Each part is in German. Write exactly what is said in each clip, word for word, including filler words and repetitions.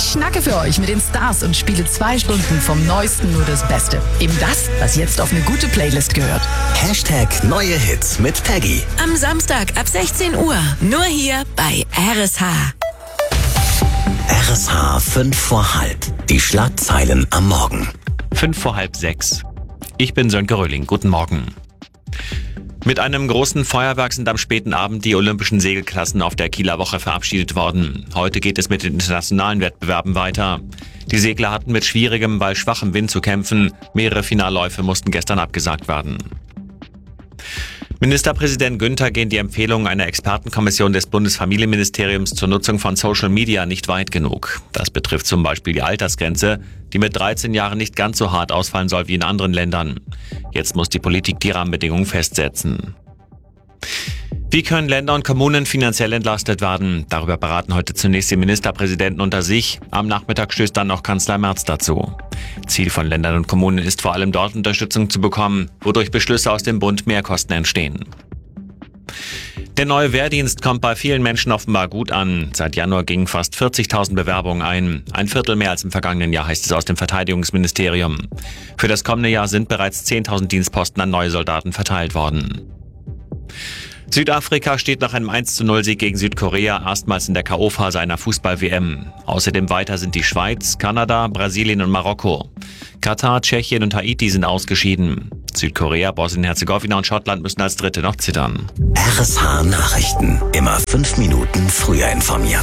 schnacke für euch mit den Stars und spiele zwei Stunden vom Neuesten nur das Beste. Eben das, was jetzt auf eine gute Playlist gehört. Hashtag neue Hits mit Peggy. Am Samstag ab sechzehn Uhr. Nur hier bei R S H. R S H fünf vor halb. Die Schlagzeilen am Morgen. Fünf vor halb sechs. Ich bin Sönke Röhling. Guten Morgen. Mit einem großen Feuerwerk sind am späten Abend die olympischen Segelklassen auf der Kieler Woche verabschiedet worden. Heute geht es mit den internationalen Wettbewerben weiter. Die Segler hatten mit schwierigem, weil schwachem Wind zu kämpfen. Mehrere Finalläufe mussten gestern abgesagt werden. Ministerpräsident Günther gehen die Empfehlungen einer Expertenkommission des Bundesfamilienministeriums zur Nutzung von Social Media nicht weit genug. Das betrifft zum Beispiel die Altersgrenze, die mit dreizehn Jahren nicht ganz so hart ausfallen soll wie in anderen Ländern. Jetzt muss die Politik die Rahmenbedingungen festsetzen. Wie können Länder und Kommunen finanziell entlastet werden? Darüber beraten heute zunächst die Ministerpräsidenten unter sich. Am Nachmittag stößt dann noch Kanzler Merz dazu. Ziel von Ländern und Kommunen ist vor allem dort Unterstützung zu bekommen, wodurch Beschlüsse aus dem Bund Mehrkosten entstehen. Der neue Wehrdienst kommt bei vielen Menschen offenbar gut an. Seit Januar gingen fast vierzigtausend Bewerbungen ein. Ein Viertel mehr als im vergangenen Jahr, heißt es aus dem Verteidigungsministerium. Für das kommende Jahr sind bereits zehntausend Dienstposten an neue Soldaten verteilt worden. Südafrika steht nach einem eins zu null Sieg gegen Südkorea erstmals in der K O-Phase einer Fußball-W M. Außerdem weiter sind die Schweiz, Kanada, Brasilien und Marokko. Katar, Tschechien und Haiti sind ausgeschieden. Südkorea, Bosnien-Herzegowina und Schottland müssen als Dritte noch zittern. R S H Nachrichten. Immer fünf Minuten früher informiert.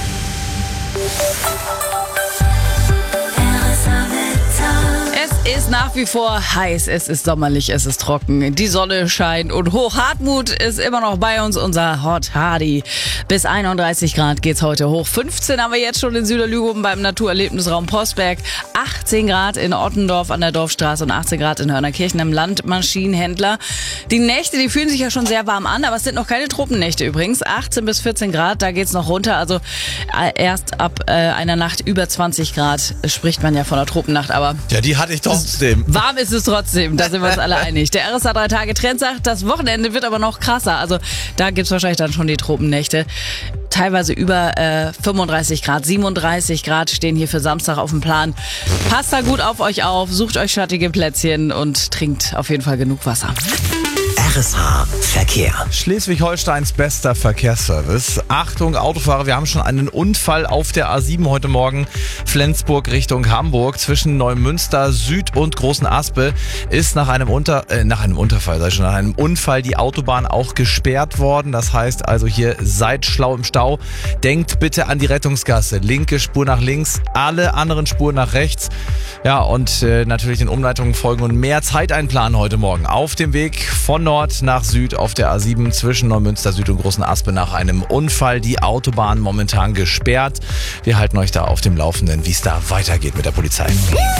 Es ist nach wie vor heiß, es ist sommerlich, es ist trocken, die Sonne scheint und Hochhartmut ist immer noch bei uns, unser Hot Hardy. Bis einunddreißig Grad geht's heute hoch. fünfzehn haben wir jetzt schon in Süderlügum beim Naturerlebnisraum Postberg, achtzehn Grad in Ottendorf an der Dorfstraße und achtzehn Grad in Hörnerkirchen im Landmaschinenhändler. Die Nächte, die fühlen sich ja schon sehr warm an, aber es sind noch keine Tropennächte übrigens. achtzehn bis vierzehn Grad, da geht's noch runter, also erst ab äh, einer Nacht über zwanzig Grad spricht man ja von einer Tropennacht, aber... Ja, die hatte ich trotzdem. Warm ist es trotzdem, da sind wir uns alle einig. Der R S H drei Tage Trend sagt, das Wochenende wird aber noch krasser. Also da gibt's wahrscheinlich dann schon die Tropennächte. Teilweise über äh, fünfunddreißig Grad, siebenunddreißig Grad stehen hier für Samstag auf dem Plan. Passt da gut auf euch auf, sucht euch schattige Plätzchen und trinkt auf jeden Fall genug Wasser. R S H Verkehr. Schleswig-Holsteins bester Verkehrsservice. Achtung, Autofahrer, wir haben schon einen Unfall auf der A sieben heute Morgen. Flensburg Richtung Hamburg zwischen Neumünster Süd und Großen Aspe ist nach einem Unter äh, nach einem Unterfall, sei schon nach einem Unfall die Autobahn auch gesperrt worden. Das heißt also hier seid schlau im Stau. Denkt bitte an die Rettungsgasse. Linke Spur nach links, alle anderen Spuren nach rechts. Ja, und äh, natürlich den Umleitungen folgen und mehr Zeit einplanen heute Morgen. Auf dem Weg von Nord nach Süd auf der A sieben zwischen Neumünster Süd und Großen Aspe nach einem Unfall. Die Autobahn momentan gesperrt. Wir halten euch da auf dem Laufenden, wie es da weitergeht mit der Polizei.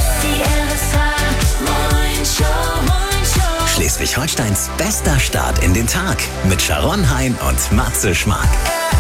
Schleswig-Holsteins bester Start in den Tag mit Sharon Hein und Matze Schmark.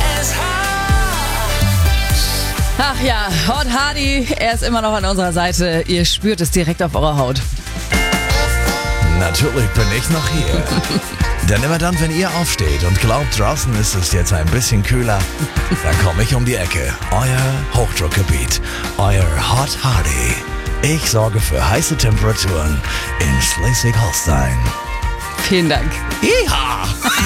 Ach ja, Hot Hardy, er ist immer noch an unserer Seite. Ihr spürt es direkt auf eurer Haut. Natürlich bin ich noch hier. Denn immer dann, wenn ihr aufsteht und glaubt, draußen ist es jetzt ein bisschen kühler, dann komme ich um die Ecke. Euer Hochdruckgebiet, euer Hot Hardy. Ich sorge für heiße Temperaturen in Schleswig-Holstein. Vielen Dank. Yeehaw!